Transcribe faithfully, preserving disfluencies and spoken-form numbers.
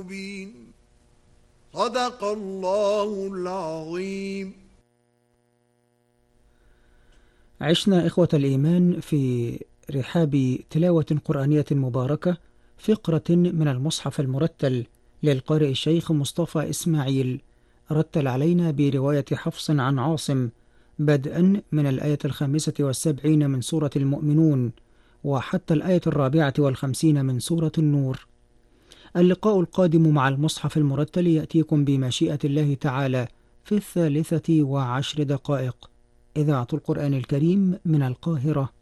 مبين. صدق الله العظيم. عشنا إخوة الإيمان في رحاب تلاوة قرآنية مباركة فقرة من المصحف المرتل للقارئ الشيخ مصطفى إسماعيل، رتل علينا برواية حفص عن عاصم بدءا من الآية الخامسة والسبعين من سورة المؤمنون وحتى الآية الرابعة والخمسين من سورة النور. اللقاء القادم مع المصحف المرتل يأتيكم بمشيئة الله تعالى في الثالثة وعشر دقائق. إذاعة القرآن الكريم من القاهرة،